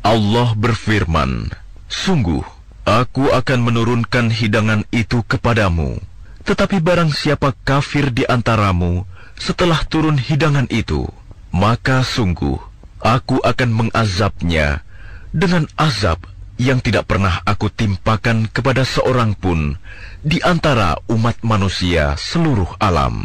Allah berfirman, "Sungguh, Aku akan menurunkan hidangan itu kepadamu. Tetapi barang siapa kafir di antaramu setelah turun hidangan itu, maka sungguh Aku akan mengazabnya dengan azab yang tidak pernah Aku timpakan kepada seorang pun di antara umat manusia seluruh alam."